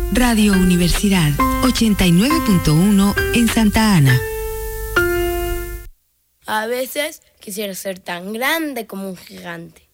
Radio Universidad 89.1 en Santa Ana. A veces quisiera ser tan grande como un gigante.